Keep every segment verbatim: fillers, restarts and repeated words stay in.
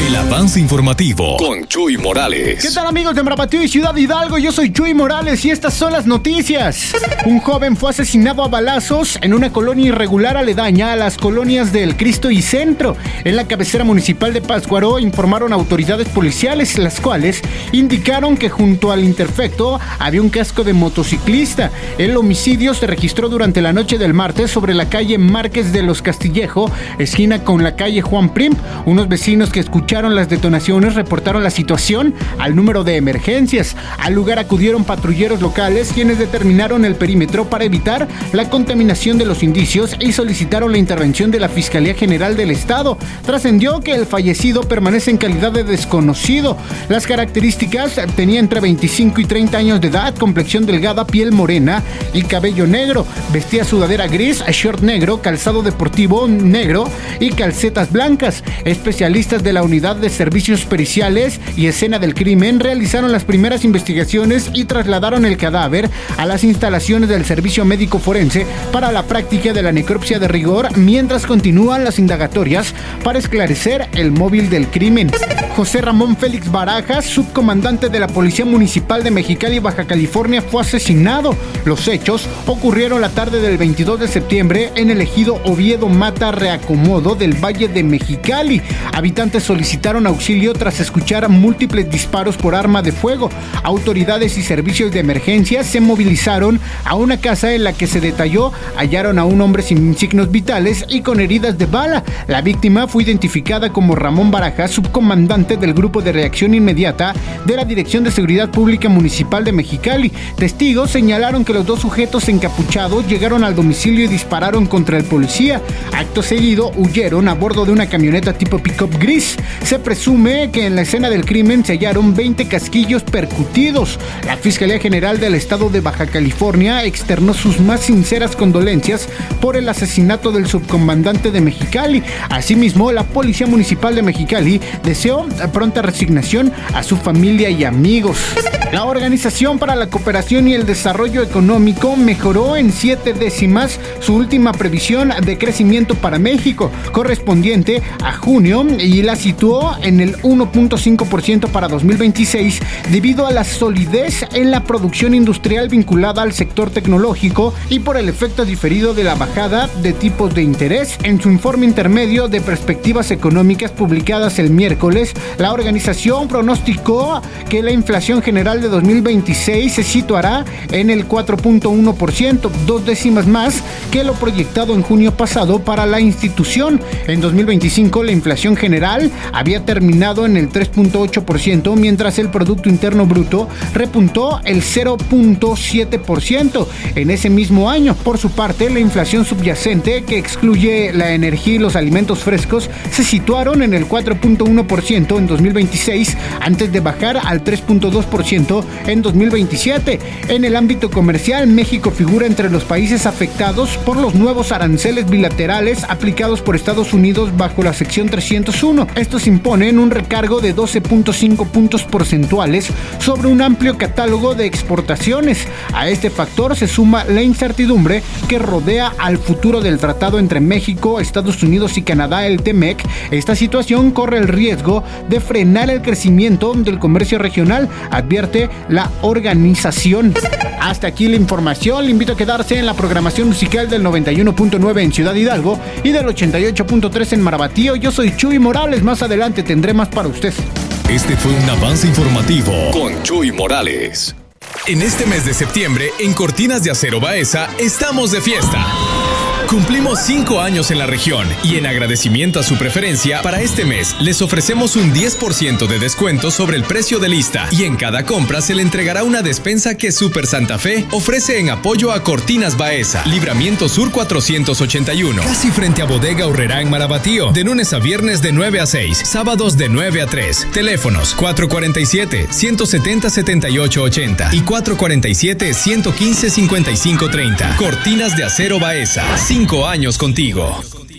El avance informativo con Chuy Morales. ¿Qué tal, amigos de Marabatío y Ciudad Hidalgo? Yo soy Chuy Morales y estas son las noticias. Un joven fue asesinado a balazos en una colonia irregular aledaña a las colonias del Cristo y Centro. En la cabecera municipal de Pátzcuaro informaron autoridades policiales, las cuales indicaron que junto al interfecto había un casco de motociclista. El homicidio se registró durante la noche del martes sobre la calle Márquez de los Castillejo, esquina con la calle Juan Prim. Unos vecinos que escucharon las detonaciones reportaron la situación al número de emergencias. Al lugar acudieron patrulleros locales, quienes determinaron el perímetro para evitar la contaminación de los indicios y solicitaron la intervención de la Fiscalía General del Estado. Trascendió que el fallecido permanece en calidad de desconocido. Las características: tenía entre veinticinco y treinta años de edad, complexión delgada, piel morena y cabello negro. Vestía sudadera gris, short negro, calzado deportivo negro y calcetas blancas. Especialistas de la Unidad de Servicios Periciales y Escena del Crimen realizaron las primeras investigaciones y trasladaron el cadáver a las instalaciones del Servicio Médico Forense para la práctica de la necropsia de rigor, mientras continúan las indagatorias para esclarecer el móvil del crimen. José Ramón Félix Barajas, subcomandante de la Policía Municipal de Mexicali, Baja California, fue asesinado. Los hechos ocurrieron la tarde del veintidós de septiembre en el ejido Oviedo Mata Reacomodo del Valle de Mexicali. Habitantes solicitaron auxilio tras escuchar múltiples disparos por arma de fuego. Autoridades y servicios de emergencia se movilizaron a una casa en la que se detalló hallaron a un hombre sin signos vitales y con heridas de bala. La víctima fue identificada como Ramón Barajas, subcomandante del Grupo de Reacción Inmediata de la Dirección de Seguridad Pública Municipal de Mexicali. Testigos señalaron que los dos sujetos encapuchados llegaron al domicilio y dispararon contra el policía. Acto seguido huyeron a bordo de una camioneta tipo pick-up gris. Se presume que en la escena del crimen se hallaron veinte casquillos percutidos. La Fiscalía General del Estado de Baja California externó sus más sinceras condolencias por el asesinato del subcomandante de Mexicali. Asimismo, la Policía Municipal de Mexicali deseó pronta resignación a su familia y amigos. La Organización para la Cooperación y el Desarrollo Económico mejoró en siete décimas su última previsión de crecimiento para México, correspondiente a junio, y la situó en el uno punto cinco por ciento para dos mil veintiséis debido a la solidez en la producción industrial vinculada al sector tecnológico y por el efecto diferido de la bajada de tipos de interés. En su informe intermedio de perspectivas económicas publicadas el miércoles, la organización pronosticó que la inflación general de dos mil veintiséis se situará en el cuatro punto uno por ciento, dos décimas más que lo proyectado en junio pasado para la institución. En dos mil veinticinco la inflación general había terminado en el tres punto ocho por ciento, mientras el Producto Interno Bruto repuntó el cero punto siete por ciento en ese mismo año. Por su parte, la inflación subyacente, que excluye la energía y los alimentos frescos, se situaron en el cuatro punto uno por ciento en dos mil veintiséis, antes de bajar al tres punto dos por ciento en dos mil veintisiete. En el ámbito comercial, México figura entre los países afectados por los nuevos aranceles bilaterales aplicados por Estados Unidos bajo la sección trescientos uno. Estos imponen un recargo de doce punto cinco puntos porcentuales sobre un amplio catálogo de exportaciones. A este factor se suma la incertidumbre que rodea al futuro del tratado entre México, Estados Unidos y Canadá, el T M E C. Esta situación corre el riesgo de frenar el crecimiento del comercio regional, advierte la organización. Hasta aquí la información. Le invito a quedarse en la programación musical del noventa y uno punto nueve en Ciudad Hidalgo y del ochenta y ocho punto tres en Marabatío. Yo soy Chuy Morales. Más adelante tendré más para usted. Este fue un avance informativo con Chuy Morales. En este mes de septiembre, en Cortinas de Acero Baeza, estamos de fiesta. Cumplimos cinco años en la región y en agradecimiento a su preferencia, para este mes les ofrecemos un diez por ciento de descuento sobre el precio de lista y en cada compra se le entregará una despensa que Super Santa Fe ofrece en apoyo a Cortinas Baeza, Libramiento Sur cuatrocientos ochenta y uno, casi frente a Bodega Aurrerá en Marabatío, de lunes a viernes de nueve a seis, sábados de nueve a tres. Teléfonos cuatro cuatro siete, uno siete cero, siete ocho ocho cero y cuatro cuatro siete, uno uno cinco, cinco cinco tres cero. Cortinas de Acero Baeza. Cinco años contigo.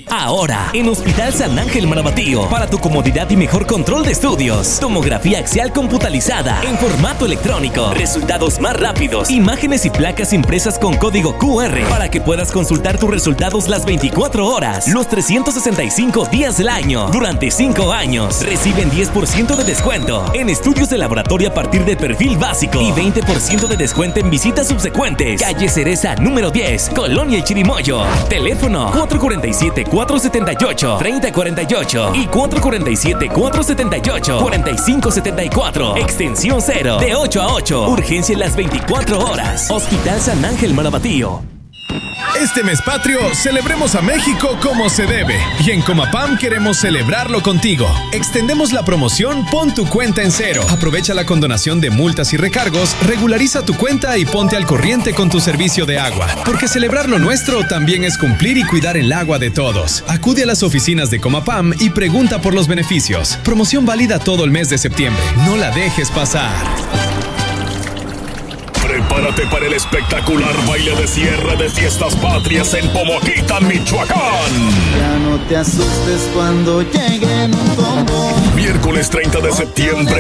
Ahora, en Hospital San Ángel Marabatío, para tu comodidad y mejor control de estudios. Tomografía axial computalizada en formato electrónico. Resultados más rápidos. Imágenes y placas impresas con código Q R para que puedas consultar tus resultados las veinticuatro horas, los trescientos sesenta y cinco días del año. Durante cinco años, reciben diez por ciento de descuento en estudios de laboratorio a partir de perfil básico y veinte por ciento de descuento en visitas subsecuentes. Calle Cereza número diez, Colonia El Chirimoyo. Teléfono cuatro cuatro siete, cuatro siete ocho, tres cero cuatro ocho y cuatro cuatro siete, cuatro siete ocho, cuatro cinco siete cuatro. Extensión cero, de ocho a ocho. Urgencia en las veinticuatro horas. Hospital San Ángel Marabatío. Este mes patrio, celebremos a México como se debe. Y en Comapam queremos celebrarlo contigo. Extendemos la promoción Pon tu cuenta en cero. Aprovecha la condonación de multas y recargos, regulariza tu cuenta y ponte al corriente con tu servicio de agua. Porque celebrar lo nuestro también es cumplir y cuidar el agua de todos. Acude a las oficinas de Comapam y pregunta por los beneficios. Promoción válida todo el mes de septiembre. No la dejes pasar. Prepárate para el espectacular baile de cierre de Fiestas Patrias en Pomoquita, Michoacán. Ya no te asustes cuando lleguen un combo. Miércoles treinta de septiembre.